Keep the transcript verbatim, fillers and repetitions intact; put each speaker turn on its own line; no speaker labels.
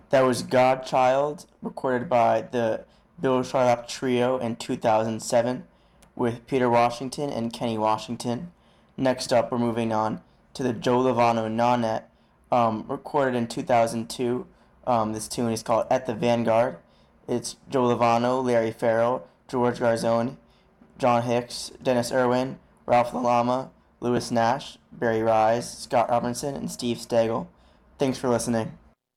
That was Godchild, recorded by the Bill Charlap Trio in two thousand seven with Peter Washington and Kenny Washington. Next up, we're moving on to the Joe Lovano Nonet, um, recorded in two thousand two. Um, this tune is called At the Vanguard. It's Joe Lovano, Larry Farrell, George Garzone, John Hicks, Dennis Irwin, Ralph LaLama, Lewis Nash, Barry Rise, Scott Robinson, and Steve Stagel. Thanks for listening.